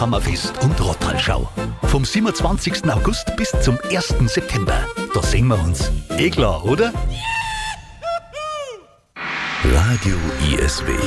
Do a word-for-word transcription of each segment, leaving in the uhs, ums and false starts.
Hammerfest und Rottalschau. Vom siebenundzwanzigsten August bis zum ersten September. Da sehen wir uns. Eh klar, oder? Radio I S W.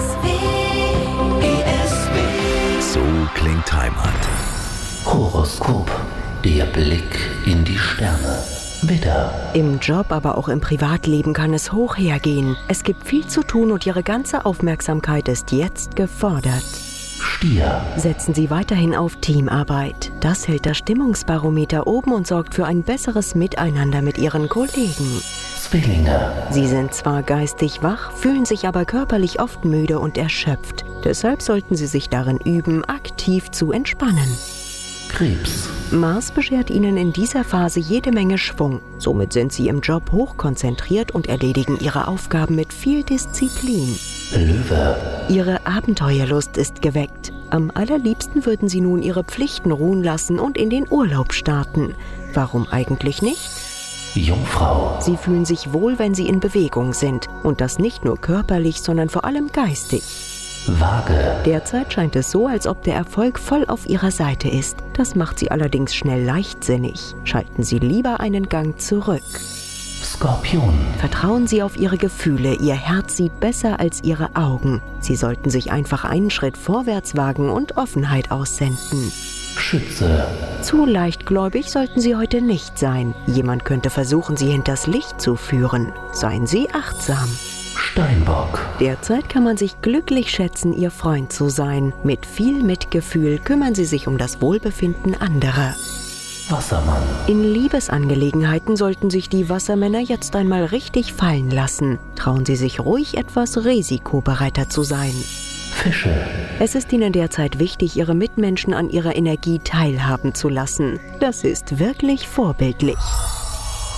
So klingt Heimat. Horoskop. Der Blick in die Sterne. Widder. Im Job, aber auch im Privatleben kann es hoch hergehen. Es gibt viel zu tun und Ihre ganze Aufmerksamkeit ist jetzt gefordert. Stier. Setzen Sie weiterhin auf Teamarbeit. Das hält das Stimmungsbarometer oben und sorgt für ein besseres Miteinander mit Ihren Kollegen. Zwillinge. Sie sind zwar geistig wach, fühlen sich aber körperlich oft müde und erschöpft. Deshalb sollten Sie sich darin üben, aktiv zu entspannen. Krebs. Mars beschert Ihnen in dieser Phase jede Menge Schwung. Somit sind Sie im Job hochkonzentriert und erledigen Ihre Aufgaben mit viel Disziplin. Löwe. Ihre Abenteuerlust ist geweckt. Am allerliebsten würden Sie nun Ihre Pflichten ruhen lassen und in den Urlaub starten. Warum eigentlich nicht? Jungfrau. Sie fühlen sich wohl, wenn Sie in Bewegung sind. Und das nicht nur körperlich, sondern vor allem geistig. Waage. Derzeit scheint es so, als ob der Erfolg voll auf Ihrer Seite ist. Das macht Sie allerdings schnell leichtsinnig. Schalten Sie lieber einen Gang zurück. Skorpion. Vertrauen Sie auf Ihre Gefühle. Ihr Herz sieht besser als Ihre Augen. Sie sollten sich einfach einen Schritt vorwärts wagen und Offenheit aussenden. Schütze. Zu leichtgläubig sollten Sie heute nicht sein. Jemand könnte versuchen, Sie hinters Licht zu führen. Seien Sie achtsam. Steinbock. Derzeit kann man sich glücklich schätzen, Ihr Freund zu sein. Mit viel Mitgefühl kümmern Sie sich um das Wohlbefinden anderer. Wassermann. In Liebesangelegenheiten sollten sich die Wassermänner jetzt einmal richtig fallen lassen. Trauen Sie sich ruhig, etwas risikobereiter zu sein. Fische. Es ist Ihnen derzeit wichtig, Ihre Mitmenschen an Ihrer Energie teilhaben zu lassen. Das ist wirklich vorbildlich.